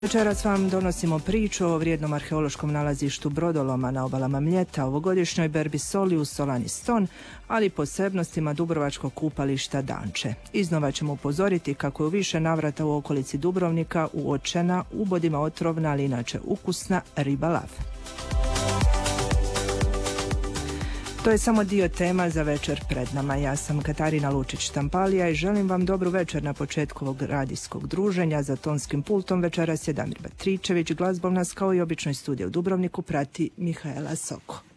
Večeras vam donosimo priču o vrijednom arheološkom nalazištu brodoloma na obalama Mljeta, ovogodišnjoj berbi soli u Solani Ston, ali i posebnostima dubrovačkog kupališta Danče. Iznova ćemo upozoriti kako je u više navrata u okolici Dubrovnika uočena ubodima otrovna, ali inače ukusna riba lav. To je samo dio tema za večer pred nama. Ja sam Katarina Lučić-Štampalija i želim vam dobru večer na početku ovog radijskog druženja. Za tonskim pultom večeras je Damir Batričević, glazbom nas kao i obično iz studija u Dubrovniku prati Mihaela Soko.